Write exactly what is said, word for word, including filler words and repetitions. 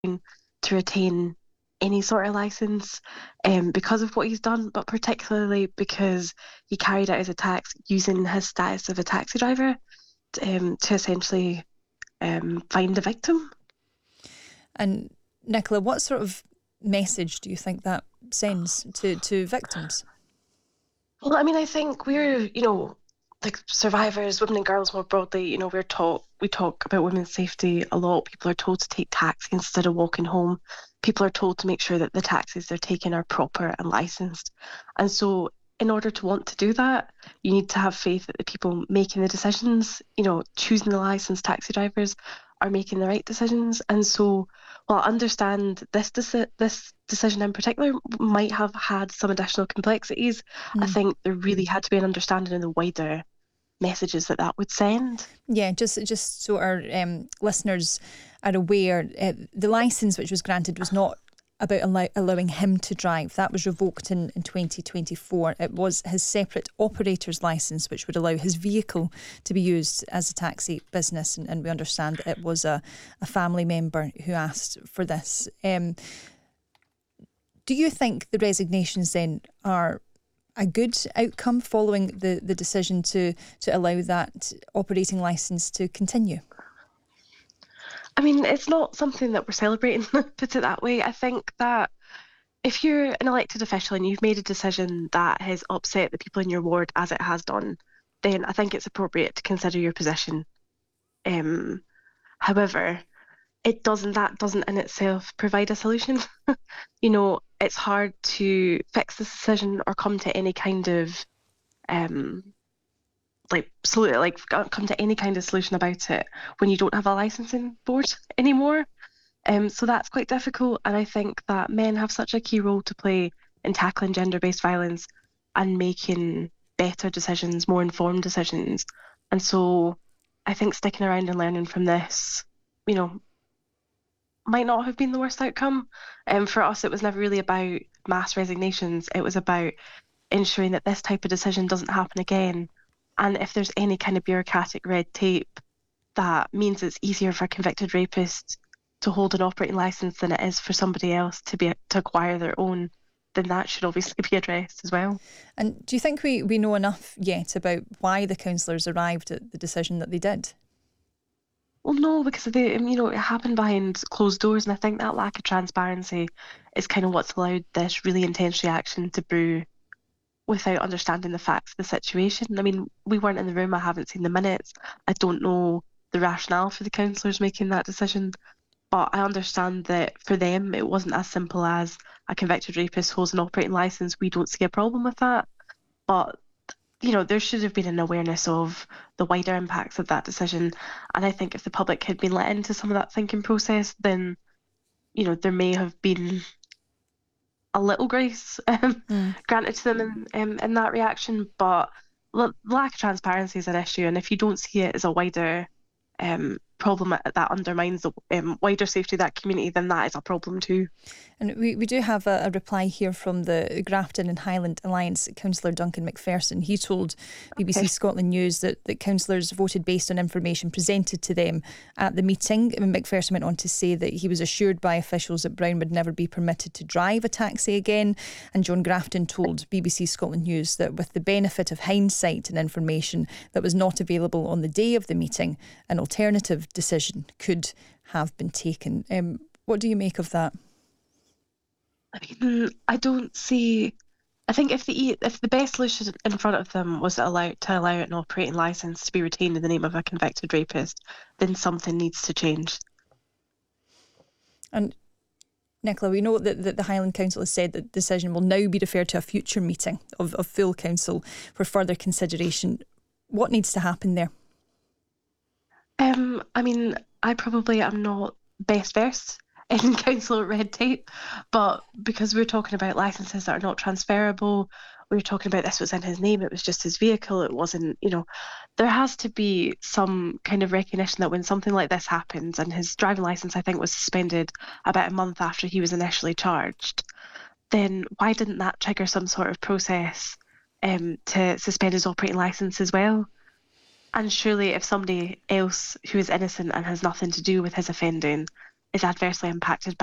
to retain any sort of licence um, because of what he's done, but particularly because he carried out his attacks using his status of a taxi driver um, to essentially um, find the victim. And Nicola, what sort of message do you think that sends to, to victims? Well, I mean, I think we're, you know, like survivors, women and girls more broadly, you know, we're taught, we talk about women's safety a lot. People are told to take taxi instead of walking home. People are told to make sure that the taxis they're taking are proper and licensed. And so in order to want to do that, you need to have faith that the people making the decisions, you know, choosing the licensed taxi drivers are making the right decisions. And so while I understand this deci- this decision in particular might have had some additional complexities, mm. I think there really had to be an understanding of the wider messages that that would send. Yeah, just just so our um, listeners are aware, uh, the licence which was granted was not about allow- allowing him to drive. That was revoked in, in twenty twenty-four. It was his separate operator's licence which would allow his vehicle to be used as a taxi business, and, and we understand that it was a, a family member who asked for this. Um, do you think the resignations then are a good outcome following the, the decision to, to allow that operating licence to continue? I mean, it's not something that we're celebrating, put it that way. I think that if you're an elected official and you've made a decision that has upset the people in your ward as it has done, then I think it's appropriate to consider your position. Um, however, it doesn't, that doesn't in itself provide a solution. You know, it's hard to fix this decision or come to any kind of um, like so like come to any kind of solution about it when you don't have a licensing board anymore. Um, so that's quite difficult, and I think that men have such a key role to play in tackling gender-based violence and making better decisions, more informed decisions. And so I think sticking around and learning from this, you know, might not have been the worst outcome. Um, for us, it was never really about mass resignations. It was about ensuring that this type of decision doesn't happen again. And if there's any kind of bureaucratic red tape that means it's easier for a convicted rapist to hold an operating licence than it is for somebody else to be to acquire their own, then that should obviously be addressed as well. And do you think we, we know enough yet about why the councillors arrived at the decision that they did? Well, no, because they, you know, it happened behind closed doors, and I think that lack of transparency is kind of what's allowed this really intense reaction to brew without understanding the facts of the situation. I mean, we weren't in the room, I haven't seen the minutes, I don't know the rationale for the councillors making that decision, but I understand that for them it wasn't as simple as a convicted rapist holds an operating licence, we don't see a problem with that. But you know, there should have been an awareness of the wider impacts of that decision. And I think if the public had been let into some of that thinking process, then, you know, there may have been a little grace um, mm. granted to them in, in, in that reaction. But l- lack of transparency is an issue. And if you don't see it as a wider um, problem that undermines the um, wider safety of that community, then that is a problem too. And we, we do have a, a reply here from the Grafton and Highland Alliance councillor Duncan McPherson. He told B B C okay. Scotland News that, that councillors voted based on information presented to them at the meeting. And McPherson went on to say that he was assured by officials that Brown would never be permitted to drive a taxi again. And John Grafton told B B C Scotland News that with the benefit of hindsight and information that was not available on the day of the meeting, an alternative decision could have been taken. Um, what do you make of that? I mean, I don't see. I think if the if the best solution in front of them was to allow to allow an operating licence to be retained in the name of a convicted rapist, then something needs to change. And Nicola, we know that, that the Highland Council has said that the decision will now be referred to a future meeting of, of full council for further consideration. What needs to happen there? Um, I mean, I probably am not best versed in council red tape, but because we're talking about licences that are not transferable, we were talking about this was in his name, it was just his vehicle, it wasn't, you know, there has to be some kind of recognition that when something like this happens, and his driving licence I think was suspended about a month after he was initially charged, then why didn't that trigger some sort of process um, to suspend his operating licence as well? And surely if somebody else who is innocent and has nothing to do with his offending is adversely impacted